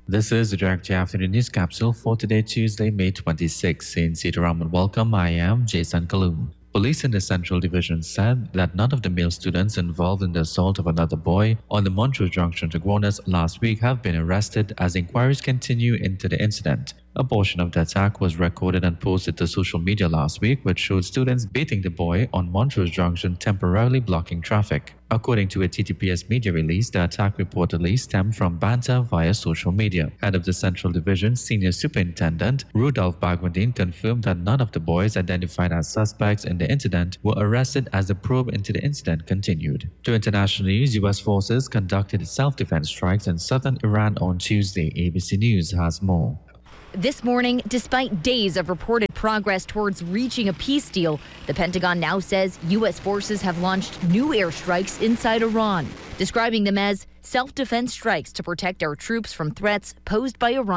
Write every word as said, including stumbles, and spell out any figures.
This is the Direct Afternoon News Capsule for today, Tuesday, May twenty-sixth. In Sitaram and welcome, I am Jason Kaloum. Police in the Central Division said that none of the male students involved in the assault of another boy on the Montrose Junction to Gronas last week have been arrested as inquiries continue into the incident. A portion of the attack was recorded and posted to social media last week, which showed students beating the boy on Montrose Junction, temporarily blocking traffic. According to a T T P S media release, the attack reportedly stemmed from banter via social media. Head of the Central Division, Senior Superintendent Rudolph Bagwandine, confirmed that none of the boys identified as suspects in the incident were arrested as the probe into the incident continued. To international news, U S forces conducted self-defense strikes in southern Iran on Tuesday. A B C News has more. This morning, despite days of reported progress towards reaching a peace deal, the Pentagon now says U S forces have launched new airstrikes inside Iran, describing them as self-defense strikes to protect our troops from threats posed by Iran.